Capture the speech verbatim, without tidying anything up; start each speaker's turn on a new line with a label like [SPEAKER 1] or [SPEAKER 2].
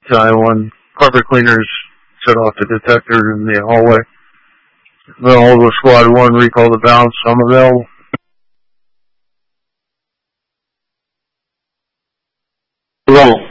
[SPEAKER 1] time when carpet cleaners set off the detector in the hallway. Then all of Squad one recall the bounce. I'm available.
[SPEAKER 2] Roll.